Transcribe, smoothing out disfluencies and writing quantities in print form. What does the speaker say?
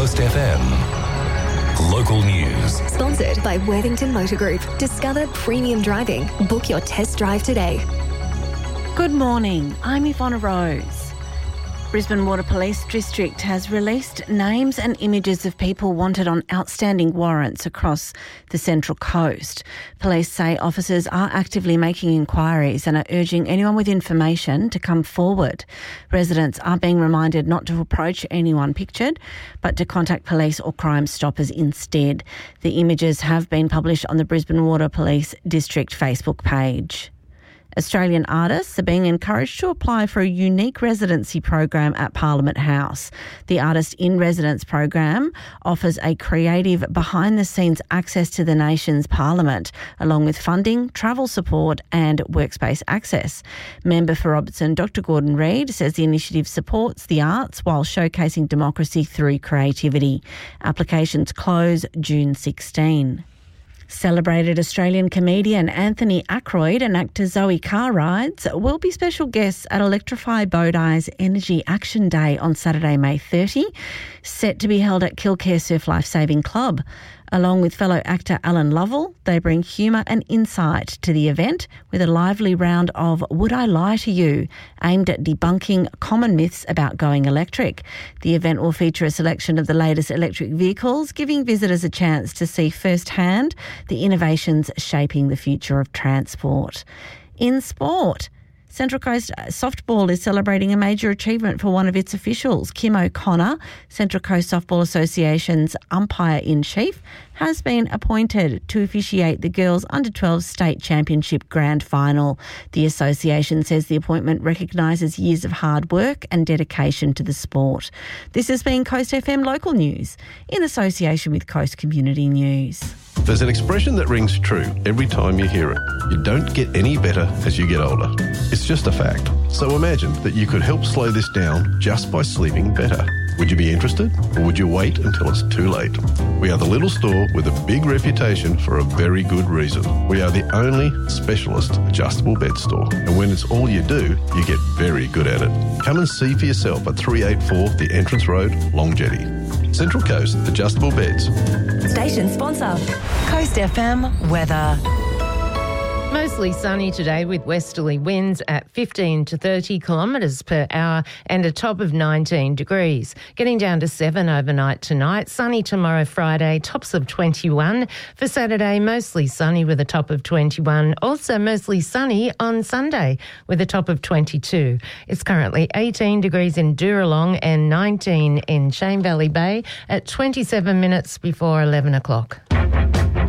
Coast FM. Local news. Sponsored by Worthington Motor Group. Discover premium driving. Book your test drive today. Good morning. I'm Yvonne Rose. Brisbane Water Police District has released names and images of people wanted on outstanding warrants across the Central Coast. Police say officers are actively making inquiries and are urging anyone with information to come forward. Residents are being reminded not to approach anyone pictured, but to contact police or Crime Stoppers instead. The images have been published on the Brisbane Water Police District Facebook page. Australian artists are being encouraged to apply for a unique residency program at Parliament House. The Artist in Residence program offers a creative, behind-the-scenes access to the nation's parliament, along with funding, travel support and workspace access. Member for Robertson, Dr Gordon Reid, says the initiative supports the arts while showcasing democracy through creativity. Applications close June 16. Celebrated Australian comedian Anthony Ackroyd and actor Zoe Carrides will be special guests at Electrify Bodai's Energy Action Day on Saturday, May 30, set to be held at Kilcare Surf Lifesaving Club. Along with fellow actor Alan Lovell, they bring humour and insight to the event with a lively round of Would I Lie to You, aimed at debunking common myths about going electric. The event will feature a selection of the latest electric vehicles, giving visitors a chance to see firsthand the innovations shaping the future of transport. In sport, Central Coast Softball is celebrating a major achievement for one of its officials. Kim O'Connor, Central Coast Softball Association's umpire-in-chief, has been appointed to officiate the Girls Under-12 State Championship Grand Final. The association says the appointment recognises years of hard work and dedication to the sport. This has been Coast FM Local News in association with Coast Community News. There's an expression that rings true every time you hear it. You don't get any better as you get older. It's just a fact. So imagine that you could help slow this down just by sleeping better. Would you be interested, or would you wait until it's too late? We are the little store with a big reputation for a very good reason. We are the only specialist adjustable bed store, and when it's all you do, you get very good at it. Come and see for yourself at 384 The Entrance Road, Long Jetty. Central Coast Adjustable Beds. Station sponsor. Coast FM weather. Mostly sunny today with westerly winds at 15 to 30 kilometres per hour and a top of 19 degrees. Getting down to 7 overnight tonight. Sunny tomorrow, Friday, tops of 21. For Saturday, mostly sunny with a top of 21. Also mostly sunny on Sunday with a top of 22. It's currently 18 degrees in Dooralong and 19 in Shane Valley Bay at 27 minutes before 11 o'clock.